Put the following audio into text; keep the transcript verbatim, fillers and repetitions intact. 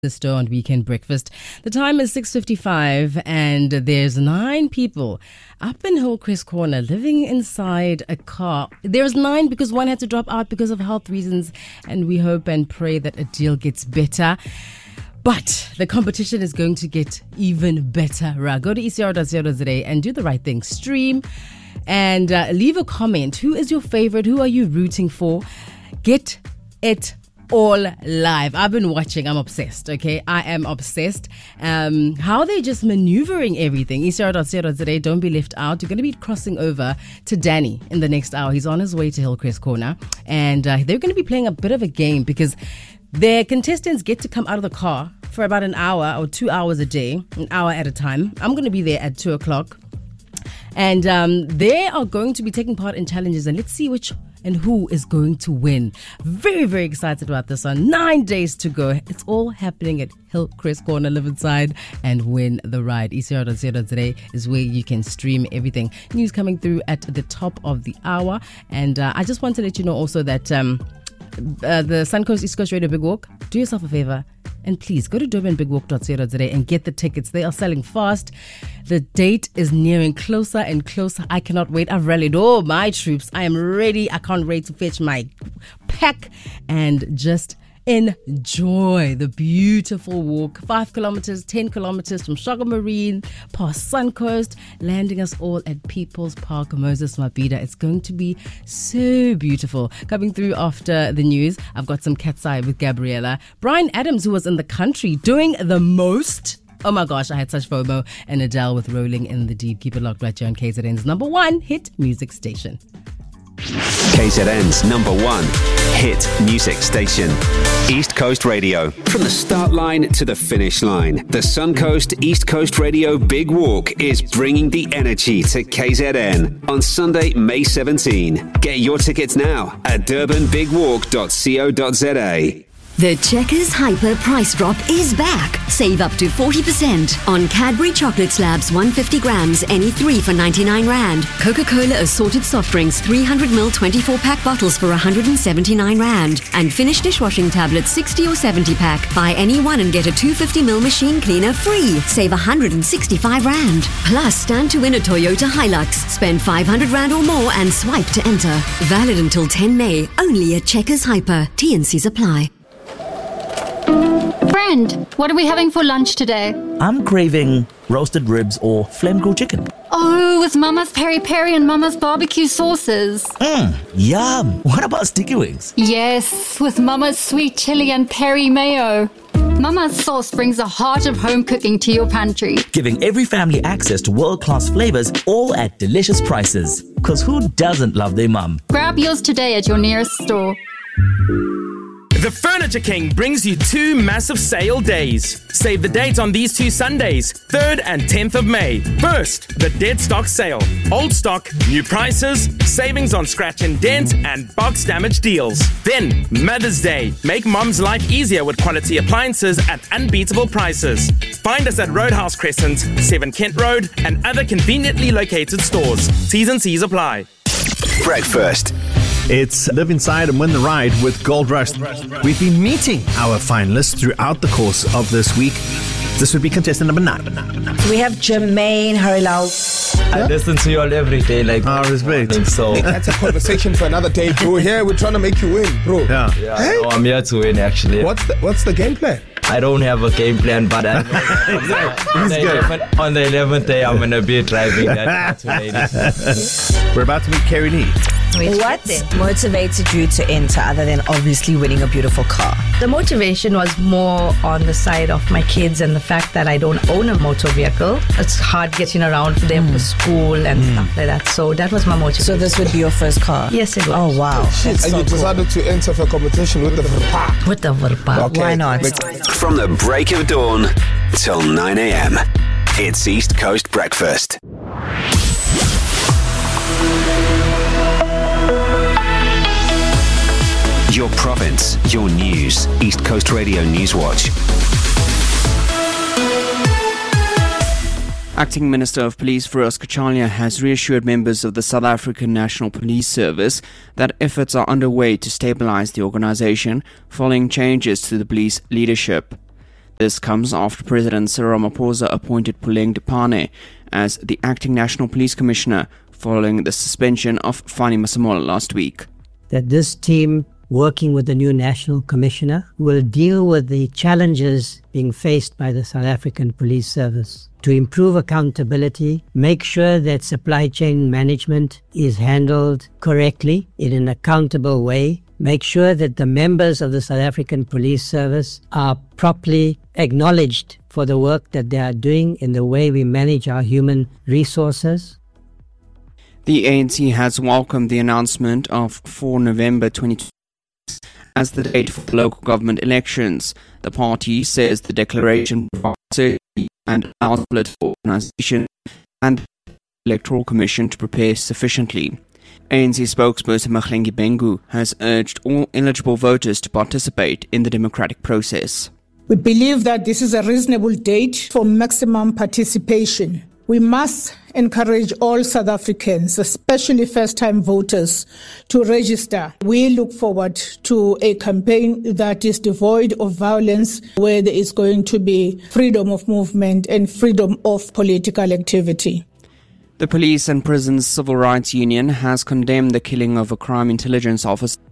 Sister on Weekend Breakfast. The time is six fifty-five and there's nine people up in Hillcrest Corner living inside a car. There's nine because one had to drop out because of health reasons, and we hope and pray that a deal gets better. But the competition is going to get even better. Go to e c r dot co dot z a and do the right thing. Stream and uh, leave a comment. Who is your favorite? Who are you rooting for? Get it all live. I've been watching. I'm obsessed. Okay, I am obsessed. Um, how they're just maneuvering everything. e c r dot co dot z a. Don't be left out. You're going to be crossing over to Danny in the next hour. He's on his way to Hillcrest Corner, and uh, they're going to be playing a bit of a game because their contestants get to come out of the car for about an hour or two hours a day, an hour at a time. I'm going to be there at two o'clock, and um, they are going to be taking part in challenges. And let's see which and who is going to win. Very, very excited about this one. Nine days to go. It's all happening at Hillcrest Corner. Live inside and win the ride. e c r dot co dot z a is where you can stream everything. News coming through at the top of the hour. And uh, I just want to let you know also that um, uh, the Suncoast East Coast Radio Big Walk, do yourself a favor and please go to durban big walk dot co dot z a and get the tickets. They are selling fast. The date is nearing closer and closer. I cannot wait. I've rallied all my troops. I am ready. I can't wait to fetch my pack and just enjoy the beautiful walk. Five kilometers, ten kilometers from Sugar Marine, past Suncoast, landing us all at People's Park, Moses Mabhida. It's going to be so beautiful. Coming through after the news, I've got some cat's eye with Gabriella. Brian Adams, who was in the country doing the most. Oh my gosh, I had such FOMO. And Adele with Rolling in the Deep. Keep it locked right here on K Z N's number one hit music station. K Z N's number one hit music station, East Coast Radio. From the start line to the finish line, the Suncoast East Coast Radio Big Walk is bringing the energy to K Z N on Sunday, May seventeenth. Get your tickets now at durban big walk dot co dot z a. The Checkers Hyper price drop is back. Save up to forty percent on Cadbury Chocolate Slabs one hundred fifty grams, any three for ninety-nine rand. Coca-Cola Assorted Soft Drinks three hundred milliliter twenty-four pack bottles for one hundred seventy-nine rand. And Finish Dishwashing Tablets sixty or seventy pack. Buy any one and get a two hundred fifty milliliter machine cleaner free. Save one hundred sixty-five rand. Plus, stand to win a Toyota Hilux. Spend five hundred rand or more and swipe to enter. Valid until the tenth of May. Only at Checkers Hyper. T and C's apply. Friend, what are we having for lunch today? I'm craving roasted ribs or flame grilled chicken. Oh, with Mama's peri peri and Mama's barbecue sauces. Mmm, yum. What about sticky wings? Yes, with Mama's sweet chili and peri mayo. Mama's sauce brings the heart of home cooking to your pantry. Giving every family access to world-class flavors, all at delicious prices. Because who doesn't love their mum? Grab yours today at your nearest store. The Furniture King brings you two massive sale days. Save the date on these two Sundays, third and tenth of May. First, the dead stock sale. Old stock, new prices, savings on scratch and dent, and box damage deals. Then, Mother's Day. Make mom's life easier with quality appliances at unbeatable prices. Find us at Roadhouse Crescent, seven Kent Road, and other conveniently located stores. T's and C's apply. Breakfast. It's Live Inside and Win the Ride with Gold Rush. We've been meeting our finalists throughout the course of this week. This would be contestant number nine. We have Jermaine Harilal. I listen to you all every day, like oh, respect. So that's a conversation for another day, bro. Here we're trying to make you win, bro. Yeah, yeah hey? No, I'm here to win, actually. What's the What's the game plan? I don't have a game plan, but I exactly. He's good. eleventh, on the eleventh day, I'm gonna be driving that to ladies. We're about to meet Carrie Lee. What motivated you to enter other than obviously winning a beautiful car? The motivation was more on the side of my kids and the fact that I don't own a motor vehicle. It's hard getting around for them mm. for school and mm. stuff like that. So that was my motivation. So this would be your first car? Yes, it was. Oh, wow. And so you decided cool. to enter for a competition with the Verpa. With the Verpa. Okay. Why not? From the break of dawn till nine a.m. It's East Coast Breakfast. Your province, your news. East Coast Radio News Watch. Acting Minister of Police Feroz Kachaliya has reassured members of the South African National Police Service that efforts are underway to stabilize the organization following changes to the police leadership. This comes after President Cyril Ramaphosa appointed Puleng Dipane as the acting National Police Commissioner following the suspension of Fani Masemola last week. That this team, working with the new National Commissioner, will deal with the challenges being faced by the South African Police Service to improve accountability, make sure that supply chain management is handled correctly in an accountable way, make sure that the members of the South African Police Service are properly acknowledged for the work that they are doing in the way we manage our human resources. The A N C has welcomed the announcement of four November twenty twenty as the date for local government elections. The party says the declaration provides certainty and allows political organisation and the Electoral Commission to prepare sufficiently. A N C spokesperson Mahlengi Bengu has urged all eligible voters to participate in the democratic process. We believe that this is a reasonable date for maximum participation. We must encourage all South Africans, especially first-time voters, to register. We look forward to a campaign that is devoid of violence, where there is going to be freedom of movement and freedom of political activity. The Police and Prisons Civil Rights Union has condemned the killing of a crime intelligence officer